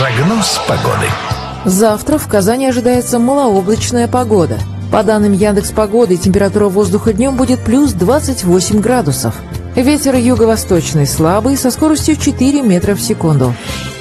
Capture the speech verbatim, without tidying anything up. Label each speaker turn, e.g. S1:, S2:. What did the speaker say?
S1: Прогноз погоды.
S2: Завтра в Казани ожидается малооблачная погода. По данным Яндекс.Погоды, температура воздуха днем будет плюс двадцать восемь градусов. Ветер юго-восточный слабый со скоростью четыре метра в секунду.